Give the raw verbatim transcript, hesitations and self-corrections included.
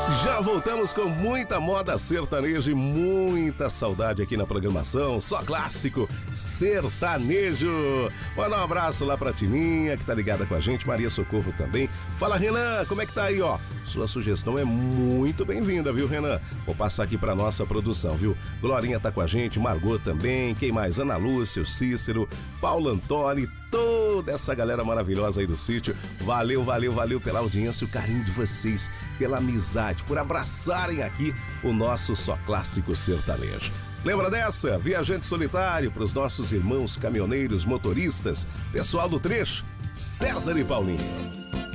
Já voltamos com muita moda sertaneja e muita saudade aqui na programação. Só clássico sertanejo. Manda um abraço lá pra Tininha, que tá ligada com a gente, Maria Socorro também. Fala, Renan, como é que tá aí, ó? Sua sugestão é muito bem-vinda, viu, Renan? Vou passar aqui pra nossa produção, viu? Glorinha tá com a gente, Margot também, quem mais? Ana Lúcia, o Cícero, Paulo Antônio, toda essa galera maravilhosa aí do sítio. Valeu, valeu, valeu pela audiência, o carinho de vocês, pela amizade, por abraçarem aqui o nosso Só Clássico Sertanejo. Lembra dessa? Viajante solitário para os nossos irmãos caminhoneiros, motoristas, pessoal do trecho, César e Paulinho.